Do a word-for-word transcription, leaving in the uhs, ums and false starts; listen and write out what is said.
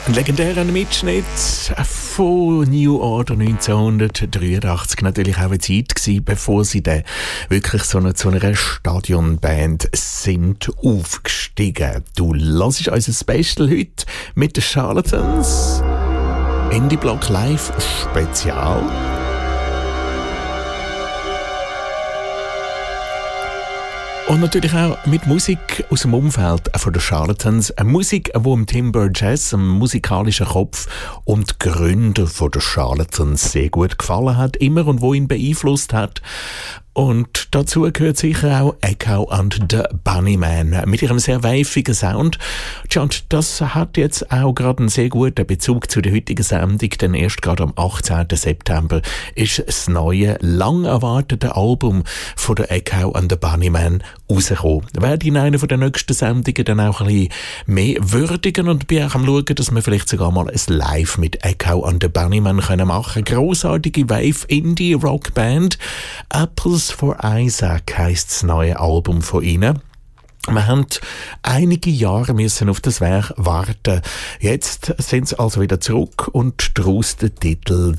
Ein legendärer Mitschnitt von New Order neunzehnhundertdreiundachtzig. Natürlich auch eine Zeit gewesen, bevor sie dann wirklich so eine, zu einer Stadionband sind aufgestiegen. Du hörst unser Special heute mit den Charlatans. Indie Block Live Spezial. Und natürlich auch mit Musik aus dem Umfeld von den Charlatans. Eine Musik, die dem Tim Burgess, dem musikalischen Kopf und Gründer von den Charlatans, sehr gut gefallen hat, immer und wo ihn beeinflusst hat. Und dazu gehört sicher auch Echo and the Bunnymen mit ihrem sehr weifigen Sound. Tja, und das hat jetzt auch gerade einen sehr guten Bezug zu der heutigen Sendung, denn erst gerade am achtzehnten September ist das neue, lang erwartete Album von der Echo and the Bunnymen rausgekommen. Ich werde in einer der nächsten Sendungen dann auch ein bisschen mehr würdigen und bin auch am schauen, dass wir vielleicht sogar mal ein Live mit Echo and the Bunnymen können machen. Grossartige Wave-Indie-Rock-Band. Apples for Isaac heisst das neue Album von ihnen. Wir haben einige Jahre müssen auf das Werk warten. Jetzt sind sie also wieder zurück und daraus der Titel